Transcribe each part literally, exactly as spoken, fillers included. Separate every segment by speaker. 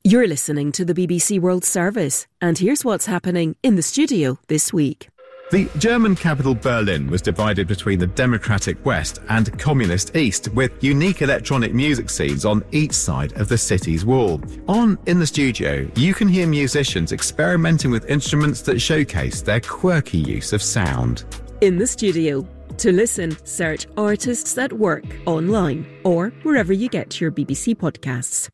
Speaker 1: You're listening to the B B C World Service, and here's what's happening in the studio this week.
Speaker 2: The German capital Berlin was divided between the democratic West and communist East, with unique electronic music scenes on each side of the city's wall. On In the Studio, you can hear musicians experimenting with instruments that showcase their quirky use of sound.
Speaker 1: In the Studio. To listen, search Artists at Work online or wherever you get your B B C podcasts.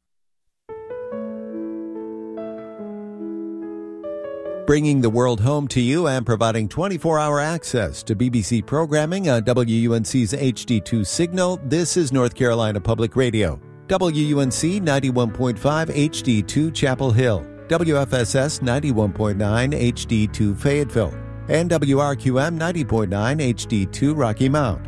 Speaker 3: Bringing the world home to you and providing twenty-four hour access to B B C programming on W U N C's H D two signal, this is North Carolina Public Radio. W U N C ninety-one point five H D two Chapel Hill, W F S S ninety-one point nine H D two Fayetteville, and W R Q M ninety point nine H D two Rocky Mount.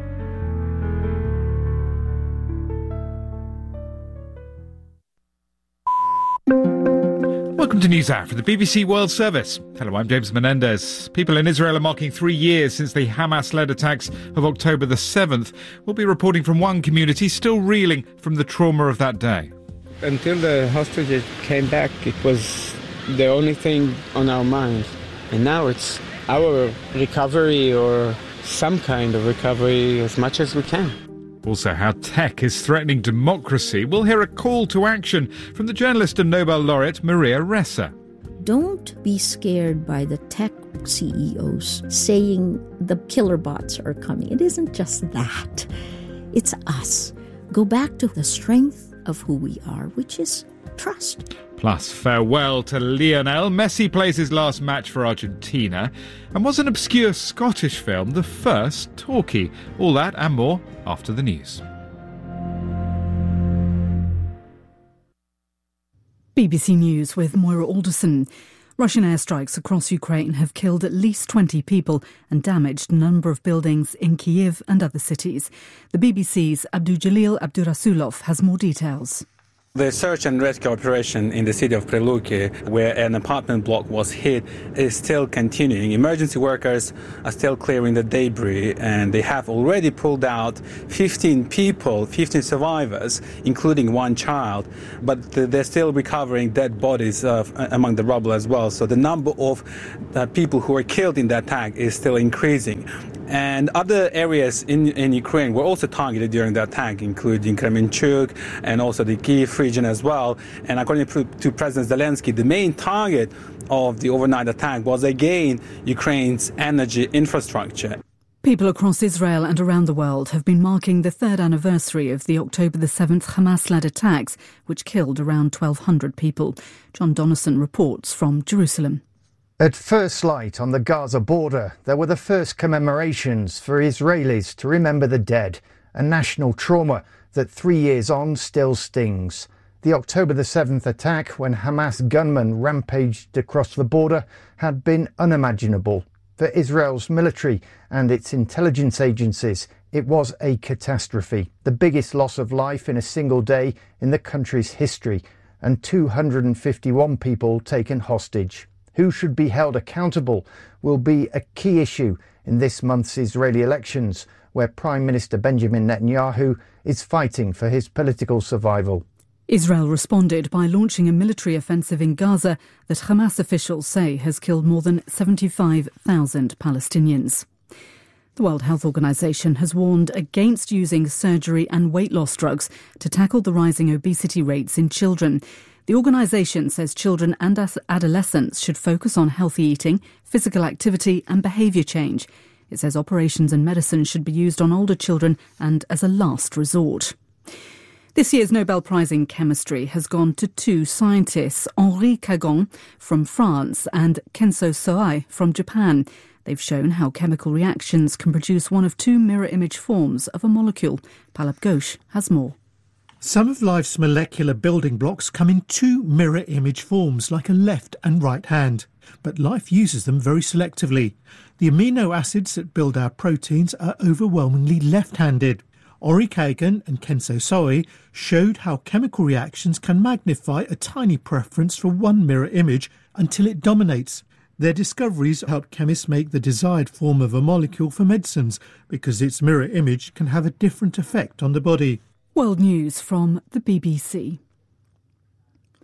Speaker 4: Welcome to NewsHour for the B B C World Service. Hello, I'm James Menendez. People in Israel are marking three years since the Hamas-led attacks of October the seventh. We'll be reporting from one community still reeling from the trauma of that day.
Speaker 5: Until the hostages came back, it was the only thing on our minds. And now it's our recovery, or some kind of recovery, as much as we can.
Speaker 4: Also, how tech is threatening democracy. We'll hear a call to action from the journalist and Nobel laureate Maria Ressa.
Speaker 6: Don't be scared by the tech C E Os saying the killer bots are coming. It isn't just that. It's us. Go back to the strength of who we are, which is trust.
Speaker 4: Plus, farewell to Lionel. Messi plays his last match for Argentina. And was an obscure Scottish film the first talkie? All that and more after the news.
Speaker 7: B B C News with Moira Alderson. Russian airstrikes across Ukraine have killed at least twenty people and damaged a number of buildings in Kyiv and other cities. The B B C's Abdujalil Abdurasulov has more details.
Speaker 8: The search and rescue operation in the city of Preluki, where an apartment block was hit, is still continuing. Emergency workers are still clearing the debris, and they have already pulled out fifteen people, fifteen survivors, including one child. But they're still recovering dead bodies uh, among the rubble as well. So the number of uh, people who were killed in that attack is still increasing. And other areas in, in Ukraine were also targeted during the attack, including Kremenchuk and also the Kyiv region as well. And according to, to President Zelensky, the main target of the overnight attack was again Ukraine's energy infrastructure.
Speaker 7: People across Israel and around the world have been marking the third anniversary of the October the seventh Hamas-led attacks, which killed around twelve hundred people. John Donnison reports from Jerusalem.
Speaker 9: At first light on the Gaza border, there were the first commemorations for Israelis to remember the dead, a national trauma that three years on still stings. The October the seventh attack, when Hamas gunmen rampaged across the border, had been unimaginable. For Israel's military and its intelligence agencies, it was a catastrophe, the biggest loss of life in a single day in the country's history, and two hundred fifty-one people taken hostage. Who should be held accountable will be a key issue in this month's Israeli elections, where Prime Minister Benjamin Netanyahu is fighting for his political survival.
Speaker 7: Israel responded by launching a military offensive in Gaza that Hamas officials say has killed more than seventy-five thousand Palestinians. The World Health Organization has warned against using surgery and weight loss drugs to tackle the rising obesity rates in children. The organisation says children and adolescents should focus on healthy eating, physical activity and behaviour change. It says operations and medicine should be used on older children and as a last resort. This year's Nobel Prize in Chemistry has gone to two scientists, Henri Cagon from France and Kenso Soai from Japan. They've shown how chemical reactions can produce one of two mirror image forms of a molecule. Palab Ghosh has more.
Speaker 10: Some of life's molecular building blocks come in two mirror image forms, like a left and right hand. But life uses them very selectively. The amino acids that build our proteins are overwhelmingly left-handed. Henri Cagon and Kenso Soai showed how chemical reactions can magnify a tiny preference for one mirror image until it dominates. Their discoveries helped chemists make the desired form of a molecule for medicines, because its mirror image can have a different effect on the body.
Speaker 7: World News from the B B C.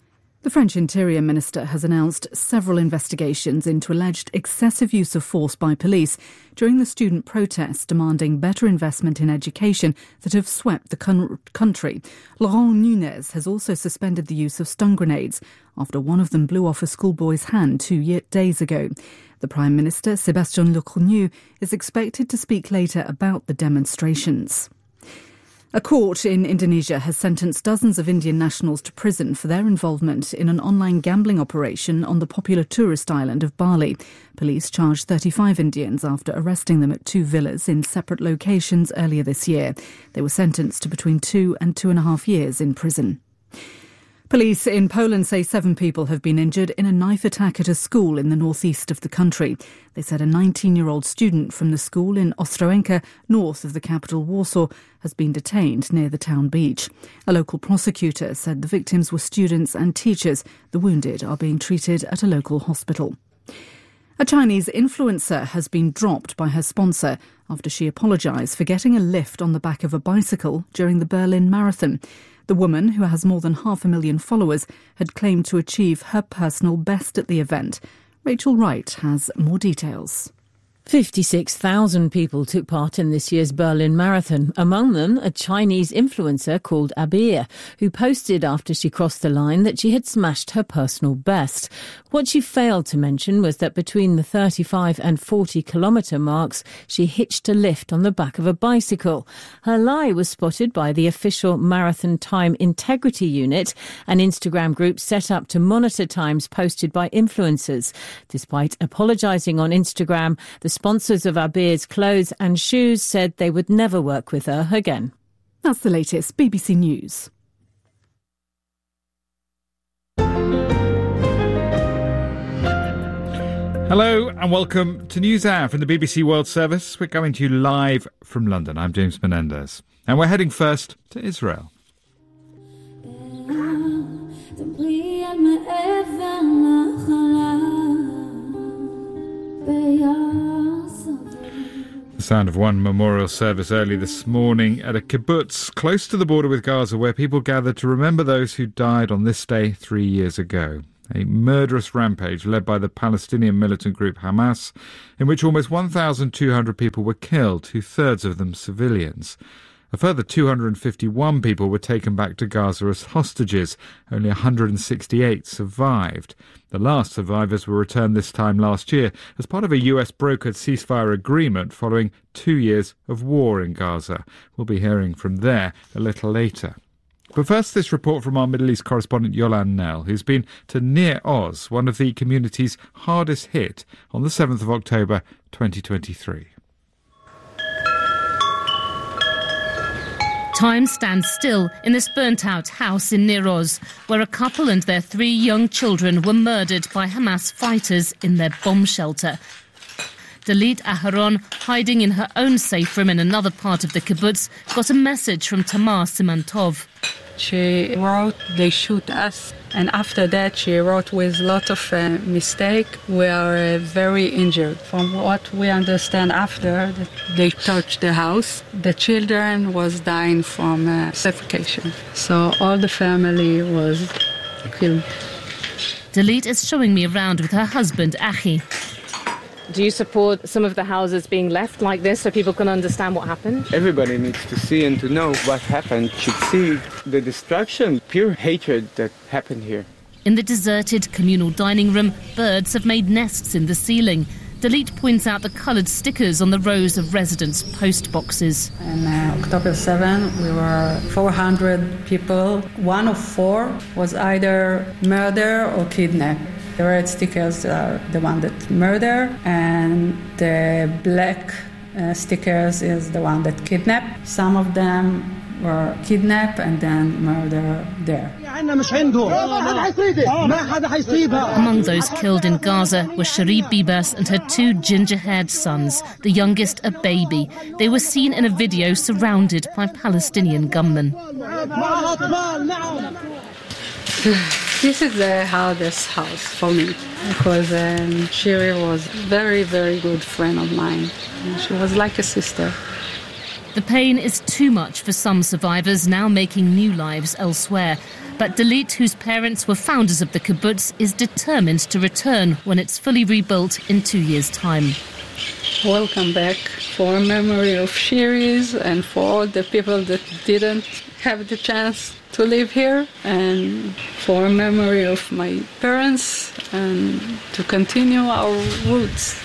Speaker 7: The French Interior Minister has announced several investigations into alleged excessive use of force by police during the student protests demanding better investment in education that have swept the con- country. Laurent Nunez has also suspended the use of stun grenades after one of them blew off a schoolboy's hand two year- days ago. The Prime Minister, Sébastien Lecornu, is expected to speak later about the demonstrations. A court in Indonesia has sentenced dozens of Indian nationals to prison for their involvement in an online gambling operation on the popular tourist island of Bali. Police charged thirty-five Indians after arresting them at two villas in separate locations earlier this year. They were sentenced to between two and two and a half years in prison. Police in Poland say seven people have been injured in a knife attack at a school in the northeast of the country. They said a nineteen-year-old student from the school in Ostrołęka, north of the capital Warsaw, has been detained near the town beach. A local prosecutor said the victims were students and teachers. The wounded are being treated at a local hospital. A Chinese influencer has been dropped by her sponsor after she apologised for getting a lift on the back of a bicycle during the Berlin Marathon. The woman, who has more than half a million followers, had claimed to achieve her personal best at the event. Rachel Wright has more details.
Speaker 11: fifty-six thousand people took part in this year's Berlin Marathon, among them a Chinese influencer called Abir, who posted after she crossed the line that she had smashed her personal best. What she failed to mention was that between the thirty-five and forty kilometre marks, she hitched a lift on the back of a bicycle. Her lie was spotted by the official Marathon Time Integrity Unit, an Instagram group set up to monitor times posted by influencers. Despite apologising on Instagram, the sponsors of Abir's clothes and shoes said they would never work with her again.
Speaker 7: That's the latest B B C News.
Speaker 4: Hello and welcome to News Hour from the B B C World Service. We're coming to you live from London. I'm James Menendez. And we're heading first to Israel. The sound of one memorial service early this morning at a kibbutz close to the border with Gaza, where people gathered to remember those who died on this day three years ago. A murderous rampage led by the Palestinian militant group Hamas, in which almost one thousand two hundred people were killed, two-thirds of them civilians. A further two hundred fifty-one people were taken back to Gaza as hostages. Only one hundred sixty-eight survived. The last survivors were returned this time last year as part of a U S brokered ceasefire agreement following two years of war in Gaza. We'll be hearing from there a little later. But first, this report from our Middle East correspondent Yolan Nell, who's been to Nir Oz, one of the communities hardest hit, on the seventh of October twenty twenty-three.
Speaker 12: Time stands still in this burnt-out house in Nir Oz, where a couple and their three young children were murdered by Hamas fighters in their bomb shelter. Dalit Aharon, hiding in her own safe room in another part of the kibbutz, got a message from Tamar Simantov.
Speaker 13: She wrote, "They shoot us." And after that, she wrote with a lot of uh, mistake. We are uh, very injured. From what we understand after, that they touched the house. The children was dying from uh, suffocation. So all the family was killed.
Speaker 12: Dalit is showing me around with her husband, Achi.
Speaker 14: Do you support some of the houses being left like this so people can understand what happened?
Speaker 5: Everybody needs to see and to know what happened, should see the destruction, pure hatred that happened here.
Speaker 12: In the deserted communal dining room, birds have made nests in the ceiling. Dalit points out the coloured stickers on the rows of residents' post boxes.
Speaker 13: On uh, October seventh, we were four hundred people. One of four was either murder or kidnapped. The red stickers are the one that murder, and the black uh, stickers is the one that kidnap. Some of them were kidnapped and then murdered there.
Speaker 12: Among those killed in Gaza were Cherie Bibas and her two ginger-haired sons, the youngest a baby. They were seen in a video surrounded by Palestinian gunmen.
Speaker 13: This is the hardest house for me because um, Cherie was a very, very good friend of mine. She was like a sister.
Speaker 12: The pain is too much for some survivors now making new lives elsewhere. But Dalit, whose parents were founders of the kibbutz, is determined to return when it's fully rebuilt in two years' time.
Speaker 13: Welcome back for a memory of Shiris and for all the people that didn't have the chance to live here, and for a memory of my parents, and to continue our roots.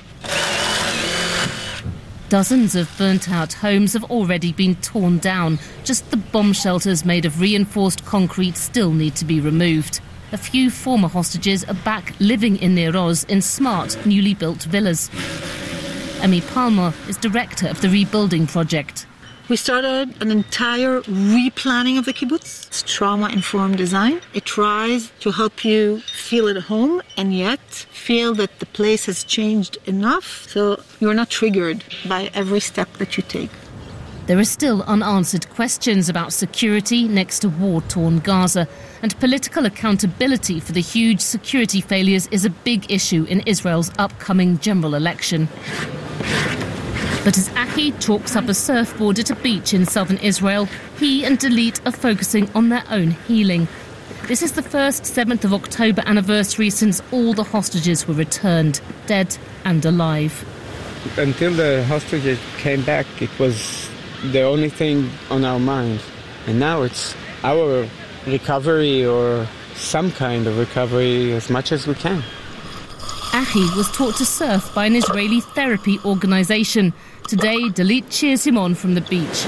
Speaker 12: Dozens of burnt-out homes have already been torn down. Just the bomb shelters made of reinforced concrete still need to be removed. A few former hostages are back living in Nir Oz in smart, newly built villas. Amy Palmer is director of the rebuilding project.
Speaker 15: We started an entire replanning of the kibbutz. It's trauma-informed design. It tries to help you feel at home and yet feel that the place has changed enough so you're not triggered by every step that you take.
Speaker 12: There are still unanswered questions about security next to war-torn Gaza, and political accountability for the huge security failures is a big issue in Israel's upcoming general election. But as Achi chalks up a surfboard at a beach in southern Israel, he and Dalit are focusing on their own healing. This is the first seventh of October anniversary since all the hostages were returned, dead and alive.
Speaker 5: Until the hostages came back, it was the only thing on our minds. And now it's our recovery, or some kind of recovery, as much as we can.
Speaker 12: Achi was taught to surf by an Israeli therapy organisation. Today, Dalit cheers him on from the beach.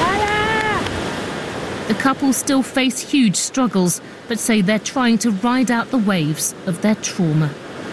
Speaker 12: The couple still face huge struggles, but say they're trying to ride out the waves of their trauma.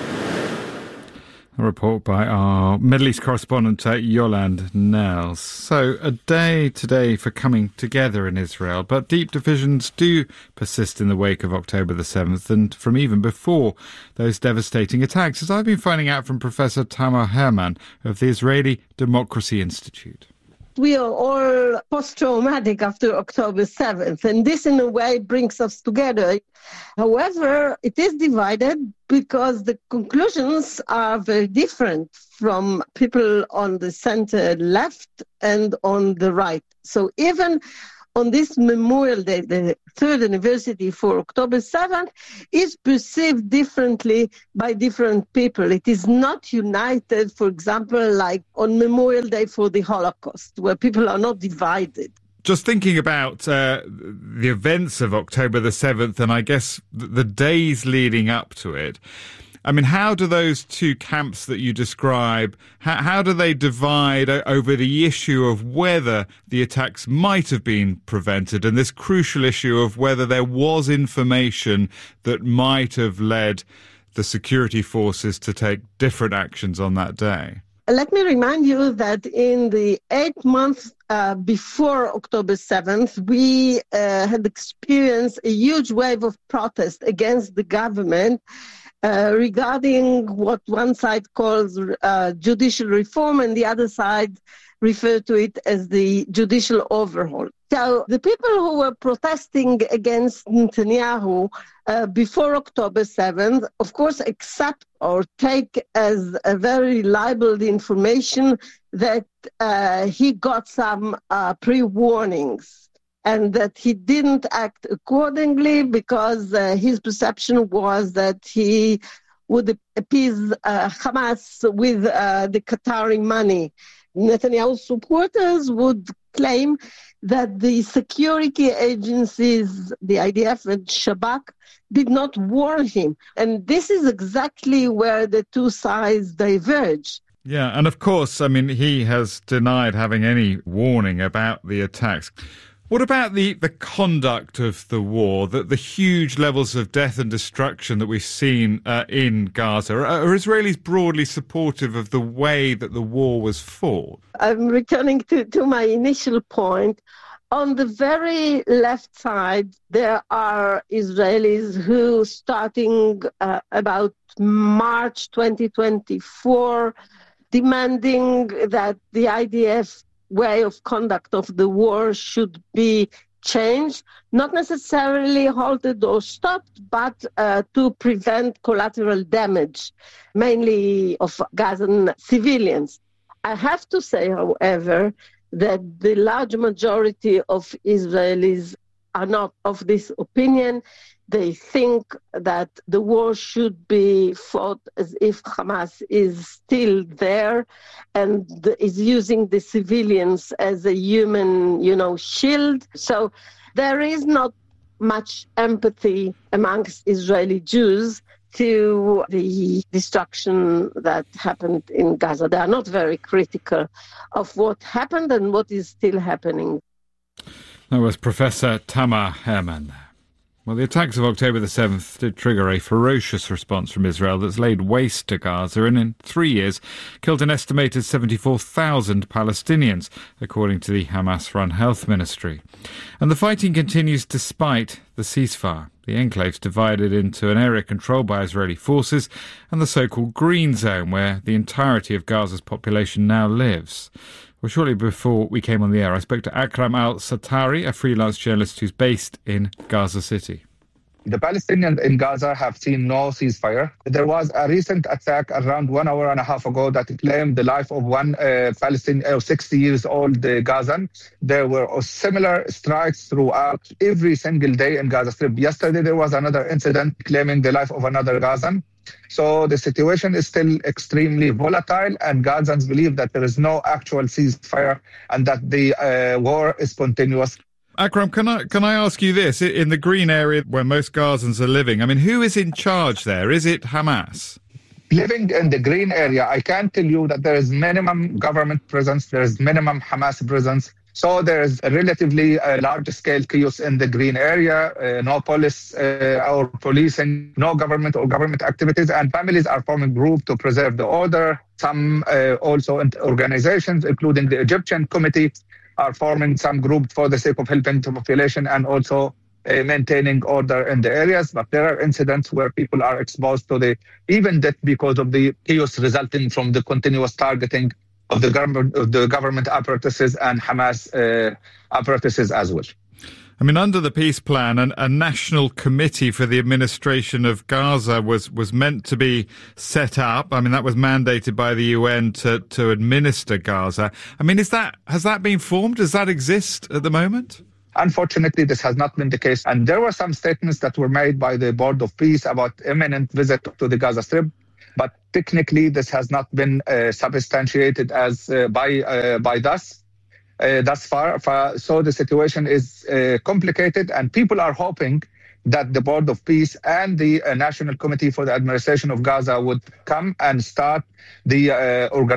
Speaker 4: A report by our Middle East correspondent, uh, Yolande Nels. So, a day today for coming together in Israel, but deep divisions do persist in the wake of October the seventh and from even before those devastating attacks, as I've been finding out from Professor Tamar Herman of the Israeli Democracy Institute.
Speaker 16: We are all post-traumatic after October seventh, and this in a way brings us together. However, it is divided because the conclusions are very different from people on the center left and on the right. So even on this Memorial Day, the third anniversary for October seventh, is perceived differently by different people. It is not united, for example, like on Memorial Day for the Holocaust, where people are not divided.
Speaker 4: Just thinking about uh, the events of October the seventh, and I guess the days leading up to it, I mean, how do those two camps that you describe, how, how do they divide over the issue of whether the attacks might have been prevented, and this crucial issue of whether there was information that might have led the security forces to take different actions on that day?
Speaker 16: Let me remind you that in the eight months uh, before October seventh, we uh, had experienced a huge wave of protest against the government Uh, regarding what one side calls uh, judicial reform and the other side refer to it as the judicial overhaul. So the people who were protesting against Netanyahu uh, before October seventh, of course, accept or take as a very reliable the information that uh, he got some uh, pre-warnings, and that he didn't act accordingly because uh, his perception was that he would appease uh, Hamas with uh, the Qatari money. Netanyahu's supporters would claim that the security agencies, the I D F and Shabak, did not warn him. And this is exactly where the two sides diverge.
Speaker 4: Yeah, and of course, I mean, he has denied having any warning about the attacks. What about the, the conduct of the war, the, the huge levels of death and destruction that we've seen uh, in Gaza? Are, are Israelis broadly supportive of the way that the war was fought?
Speaker 16: I'm returning to, to my initial point. On the very left side, there are Israelis who, starting uh, about March twenty twenty-four, demanding that the I D F way of conduct of the war should be changed, not necessarily halted or stopped, but uh, to prevent collateral damage, mainly of Gazan civilians. I have to say, however, that the large majority of Israelis are not of this opinion. They think that the war should be fought as if Hamas is still there and is using the civilians as a human, you know, shield. So there is not much empathy amongst Israeli Jews to the destruction that happened in Gaza. They are not very critical of what happened and what is still happening.
Speaker 4: That was Professor Tamar Herman. Well, the attacks of October the seventh did trigger a ferocious response from Israel that's laid waste to Gaza and in three years killed an estimated seventy-four thousand Palestinians, according to the Hamas-run health ministry. And the fighting continues despite the ceasefire. The enclave's divided into an area controlled by Israeli forces and the so-called Green Zone, where the entirety of Gaza's population now lives. Well, shortly before we came on the air, I spoke to Akram al-Satari, a freelance journalist who's based in Gaza City.
Speaker 17: The Palestinians in Gaza have seen no ceasefire. There was a recent attack around one hour and a half ago that claimed the life of one uh, Palestinian, uh, sixty years old uh, Gazan. There were uh, similar strikes throughout every single day in Gaza Strip. Yesterday, there was another incident claiming the life of another Gazan. So the situation is still extremely volatile, and Gazans believe that there is no actual ceasefire and that the uh, war is continuous.
Speaker 4: Akram, can I can I ask you this? In the green area where most Gazans are living, I mean, who is in charge there? Is it Hamas?
Speaker 17: Living in the green area, I can tell you that there is minimum government presence, there is minimum Hamas presence. So there is a relatively uh, large-scale chaos in the green area, uh, no police uh, or policing, no government or government activities, and families are forming groups to preserve the order. Some uh, also organizations, including the Egyptian Committee, are forming some group for the sake of helping the population and also uh, maintaining order in the areas. But there are incidents where people are exposed to the even death because of the chaos resulting from the continuous targeting of the government, of the government apparatuses and Hamas uh, apparatuses as well.
Speaker 4: I mean, under the peace plan, an, a national committee for the administration of Gaza was, was meant to be set up. I mean, that was mandated by the U N to, to administer Gaza. I mean, is that has that been formed? Does that exist at the moment?
Speaker 17: Unfortunately, this has not been the case. And there were some statements that were made by the Board of Peace about imminent visit to the Gaza Strip. But technically, this has not been uh, substantiated as uh, by uh, by thus uh, thus far. So the situation is uh, complicated, and people are hoping that the Board of Peace and the uh, National Committee for the Administration of Gaza would come and start the uh, organization.